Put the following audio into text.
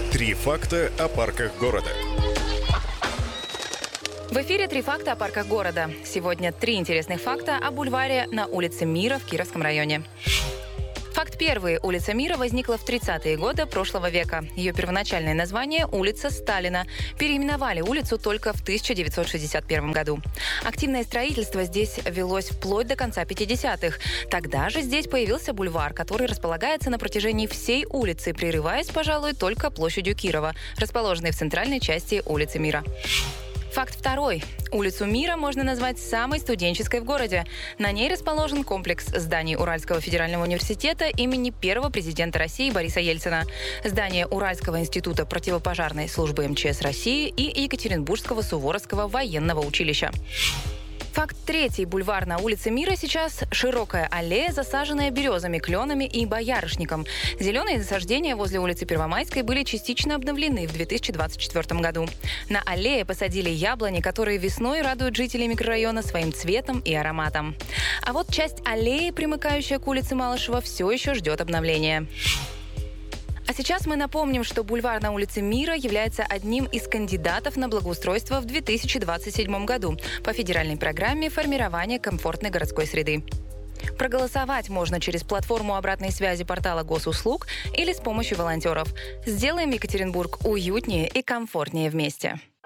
Три факта о парках города. В эфире «Три факта о парках города». Сегодня 3 интересных факта о бульваре на улице Мира в Кировском районе. Факт первый. Улица Мира возникла в 30-е годы прошлого века. Ее первоначальное название – улица Сталина. Переименовали улицу только в 1961 году. Активное строительство здесь велось вплоть до конца 50-х. Тогда же здесь появился бульвар, который располагается на протяжении всей улицы, прерываясь, пожалуй, только площадью Кирова, расположенной в центральной части улицы Мира. Факт второй. Улицу Мира можно назвать самой студенческой в городе. На ней расположен комплекс зданий Уральского федерального университета имени первого президента России Бориса Ельцина, здание Уральского института противопожарной службы МЧС России и Екатеринбургского Суворовского военного училища. Факт третий. Бульвар на улице Мира сейчас широкая аллея, засаженная березами, кленами и боярышником. Зеленые насаждения возле улицы Первомайской были частично обновлены в 2024 году. На аллее посадили яблони, которые весной радуют жителей микрорайона своим цветом и ароматом. А вот часть аллеи, примыкающая к улице Малышева, все еще ждет обновления. А сейчас мы напомним, что бульвар на улице Мира является одним из кандидатов на благоустройство в 2027 году по федеральной программе формирования комфортной городской среды. Проголосовать можно через платформу обратной связи портала Госуслуг или с помощью волонтеров. Сделаем Екатеринбург уютнее и комфортнее вместе.